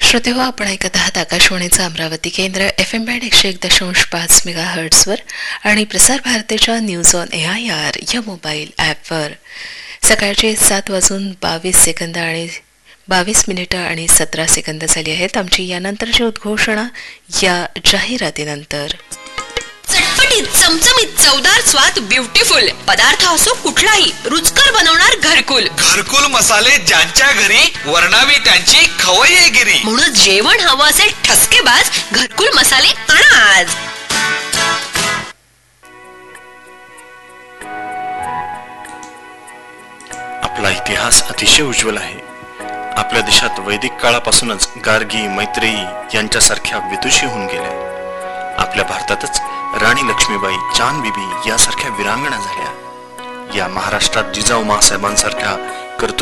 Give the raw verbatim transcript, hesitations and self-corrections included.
श्रोते हो, आपण ऐकत आहात आकाशवाणीचं अमरावती केंद्र एफ एम बँड एकशे एक दशांश पाच मेगा हर्ट्सवर आणि प्रसार भारतीच्या news on A I R या मोबाईल ॲपवर. सकाळचे सात वाजून बावीस सेकंद आणि बावीस मिनिटं आणि सतरा सेकंद झाली आहेत. आमची यानंतरची उद्घोषणा या जाहिरातीनंतर. चटपटीत चमचमीत चवदार स्वाद ब्युटिफुल पदार्थ असो कुठलाही रुचकर बनवणार घरकुल. घरकुल मसाले ज्यांच्या घरी वर्णावी त्यांची खवय्येगिरी. म्हणून जेवण हवं असेल ठसकेबाज घरकुल मसाले आणा आज. आपला इतिहास अतिशय उज्ज्वल आहे. आपल्या देशात वैदिक काळापासूनच गार्गी मैत्रेयी यांच्यासारख्या विदुषी होऊन गेल्या. आपल्या भारतातच राणी लक्ष्मीबाई, चांद बिबी यासारख्या वीरांगणा झाल्या. या महाराष्ट्रात जिजाऊ मासाहेबांसारख्या